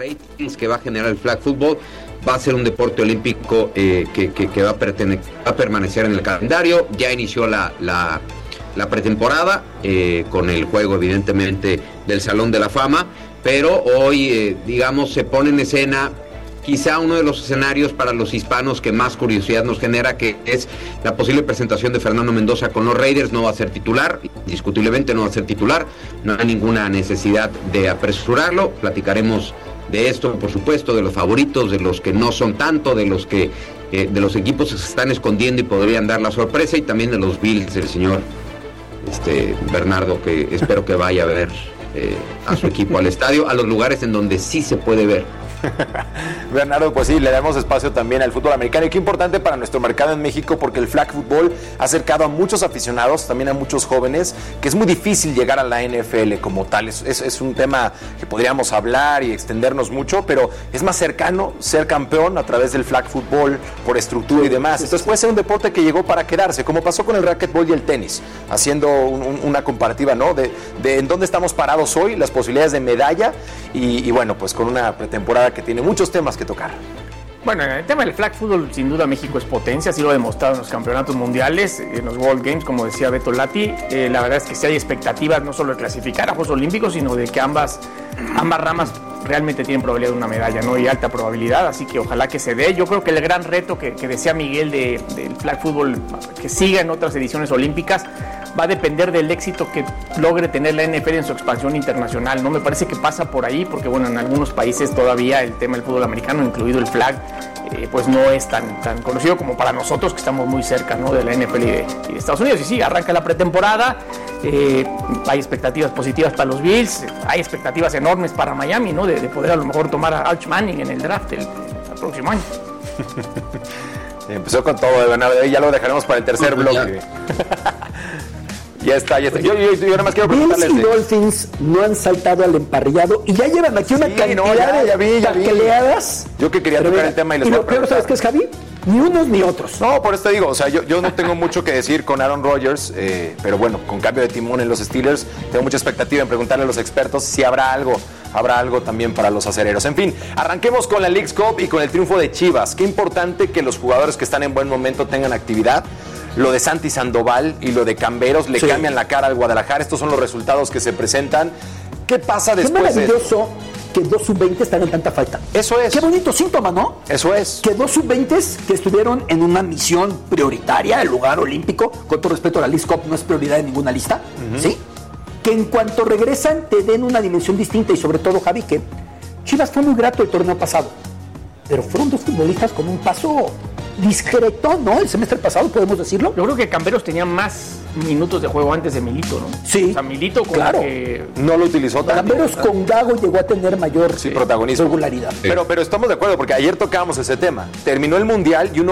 ratings que va a generar el flag football, va a ser un deporte olímpico que va a permanecer en el calendario. Ya inició la pretemporada con el juego, evidentemente, del Salón de la Fama, pero hoy, digamos, se pone en escena quizá uno de los escenarios para los hispanos que más curiosidad nos genera, que es la posible presentación de Fernando Mendoza con los Raiders. No va a ser titular, indiscutiblemente no va a ser titular, no hay ninguna necesidad de apresurarlo. Platicaremos de esto, por supuesto, de los favoritos, de los que no son tanto, de los que de los equipos que se están escondiendo y podrían dar la sorpresa, y también de los Bills del señor Bernardo, que espero que vaya a ver a su equipo al estadio, a los lugares en donde sí se puede ver. Bernardo, pues sí, le damos espacio también al fútbol americano, y qué importante para nuestro mercado en México, porque el flag football ha acercado a muchos aficionados, también a muchos jóvenes, que es muy difícil llegar a la NFL como tal. Es un tema que podríamos hablar y extendernos mucho, pero es más cercano ser campeón a través del flag football por estructura y demás. Entonces puede ser un deporte que llegó para quedarse, como pasó con el racquetball y el tenis, haciendo una comparativa, ¿no? De en dónde estamos parados hoy, las posibilidades de medalla, y bueno, pues con una pretemporada que tiene muchos temas que tocar. Bueno, en el tema del flag football, sin duda México es potencia, así lo ha demostrado en los campeonatos mundiales, en los World Games, como decía Beto Lati. La verdad es que sí hay expectativas no solo de clasificar a Juegos Olímpicos, sino de que ambas ramas realmente tienen probabilidad de una medalla, ¿no? Y alta probabilidad, así que ojalá que se dé. Yo creo que el gran reto que decía Miguel del flag football, que siga en otras ediciones olímpicas, va a depender del éxito que logre tener la NFL en su expansión internacional, ¿no? Me parece que pasa por ahí, porque bueno, en algunos países todavía el tema del fútbol americano, incluido el flag, pues no es tan conocido como para nosotros, que estamos muy cerca, ¿no?, de la NFL y de Estados Unidos. Y sí, arranca la pretemporada, hay expectativas positivas para los Bills, hay expectativas enormes para Miami, ¿no?, de poder a lo mejor tomar a Arch Manning en el draft el próximo año. Empezó con todo, Bernardo, ya lo dejaremos para el tercer bloque. Ya está. Yo nada más quiero preguntarles. Bills y Dolphins no han saltado al emparrillado y ya llevan aquí una cantidad de taqueleadas. Yo que quería tocar el tema y les voy a preguntar. ¿Sabes qué es, Javi? Ni unos ni otros. No, por eso te digo, o sea, yo no tengo mucho que decir con Aaron Rodgers, pero bueno, con cambio de timón en los Steelers, tengo mucha expectativa en preguntarle a los expertos si habrá algo también para los acereros. En fin, arranquemos con la Leagues Cup y con el triunfo de Chivas. Qué importante que los jugadores que están en buen momento tengan actividad. Lo de Santi Sandoval y lo de Camberos le cambian la cara al Guadalajara. Estos son los resultados que se presentan. ¿Qué pasa después de esto? Qué maravilloso que dos sub-20 están en tanta falta. Eso es. Qué bonito síntoma, ¿no? Eso es. Que dos sub-20 que estuvieron en una misión prioritaria, el lugar olímpico, con todo respeto a la Leagues Cup, no es prioridad en ninguna lista, ¿sí? Que en cuanto regresan te den una dimensión distinta, y sobre todo, Javi, que Chivas fue muy grato el torneo pasado, pero fueron dos futbolistas con un paso discreto, ¿no? El semestre pasado, podemos decirlo. Yo creo que Camberos tenía más minutos de juego antes de Milito, ¿no? Sí. O sea, Milito como claro. que no lo utilizó tanto. Camberos con Gago llegó a tener mayor protagonismo. regularidad. Pero estamos de acuerdo, porque ayer tocábamos ese tema. Terminó el Mundial y uno